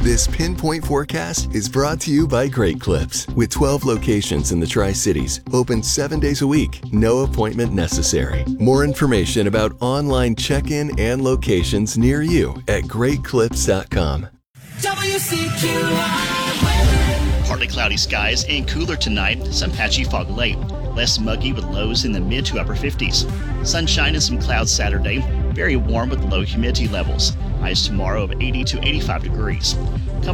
This Pinpoint Forecast is brought to you by Great Clips. With 12 locations in the Tri-Cities, open 7 days a week, no appointment necessary. More information about online check-in and locations near you at greatclips.com. WCQI. Partly cloudy skies and cooler tonight, some patchy fog late. Less muggy with lows in the mid to upper 50s. Sunshine and some clouds Saturday. Very warm with low humidity levels. Highs tomorrow of 80 to 85 degrees.